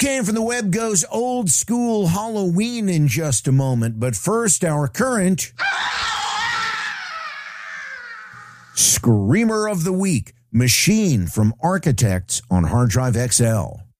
Cam from the Web goes old school Halloween in just a moment, but first, our current Screamer of the Week, Machine from Architects on Hard Drive XL.